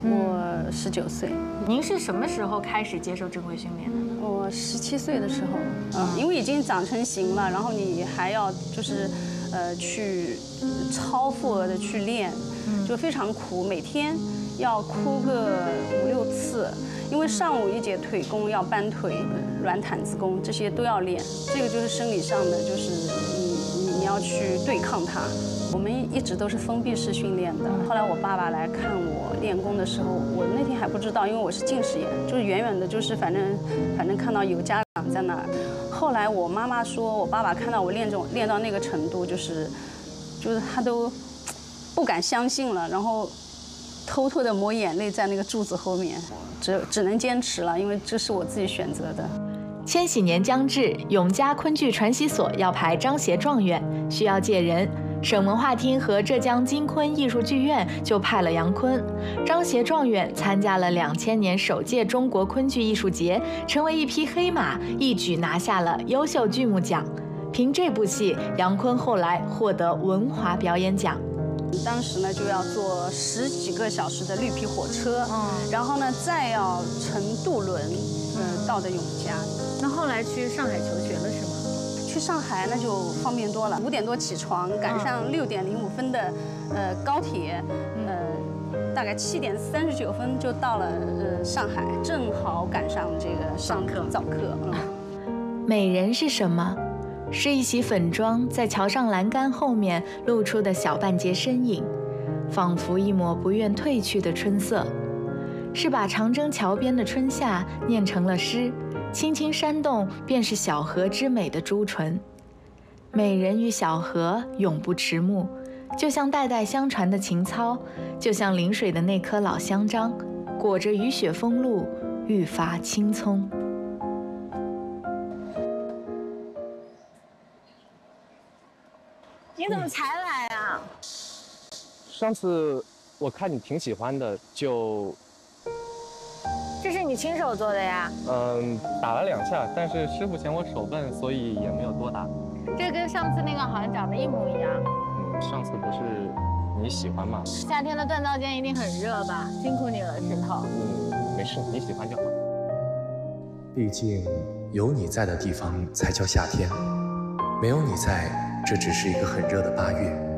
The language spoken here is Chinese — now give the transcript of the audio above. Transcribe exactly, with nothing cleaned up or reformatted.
我十九岁。 您是什么时候开始接受正规训练的呢？ 我十七岁的时候，嗯，因为已经长成型了，然后你还要就是，呃，去超负荷的去练，就非常苦，每天要哭个五六次，因为上午一节腿功要搬腿、软毯子功这些都要练，这个就是生理上的，就是你你你要去对抗它。我们一直都是封闭式训练的。后来我爸爸来看我练功的时候，我那天还不知道，因为我是近视眼，就是远远的，就是反正反正看到有家长在那儿。后来我妈妈说，我爸爸看到我练这种练到那个程度，就是就是他都不敢相信了，然后偷偷的抹眼泪在那个柱子后面，只只能坚持了，因为这是我自己选择的。 千禧年将至，永嘉昆剧传习所要排张协状元，需要借人。省文化厅和浙江金昆艺术剧院就派了杨坤。张协状元参加了两千年首届中国昆剧艺术节，成为一匹黑马，一举拿下了优秀剧目奖。凭这部戏，杨坤后来获得文华表演奖。 当时呢就要坐十几个小时的绿皮火车，嗯，然后呢再要乘渡轮，呃，到的永嘉。 那后来去上海求学了是吗？ 去上海那就方便多了，五点多起床，赶上六点零五分的呃高铁，呃，大概七点三十九分就到了呃上海，正好赶上这个上课早课。嗯， 美人是什么？是一袭粉妆在桥上栏杆后面露出的小半截身影，仿佛一抹不愿褪去的春色。是把长征桥边的春夏念成了诗。轻轻扇动，便是小河之美的朱唇。美人与小河永不迟暮，就像代代相传的情操，就像临水的那棵老香樟，裹着雨雪风露，愈发青葱。你怎么才来啊？ 上次我看你挺喜欢的，就。 这是你亲手做的呀？ 嗯，打了两下，但是师傅嫌我手笨，所以也没有多打。 这跟上次那个好像长得一模一样。 嗯，上次不是你喜欢吗？ 夏天的锻造间一定很热吧？辛苦你了，石头。 嗯，没事，你喜欢就好。 毕竟有你在的地方才叫夏天，没有你在，这只是一个很热的八月。